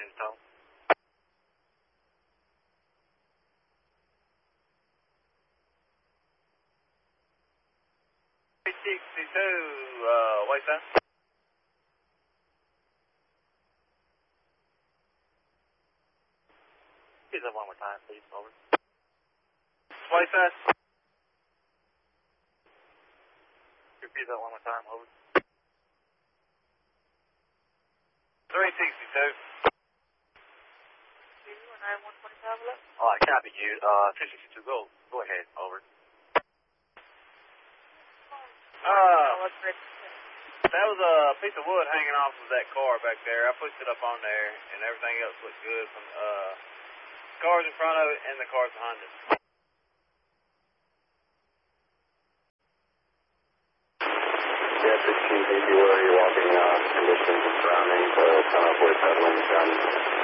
Houston, Tom. 362, Whiteside. Repeat that one more time, please. Over. Whiteside. Repeat that one more time. Over. 362. 125 left. All right, copy you. 362, go ahead. Over. That was a piece of wood hanging off of that car back there. I pushed it up on there, and everything else looked good from cars in front of it and the cars behind it. Yeah, 16, be where you're walking conditions surrounding the tunnel with headwinds.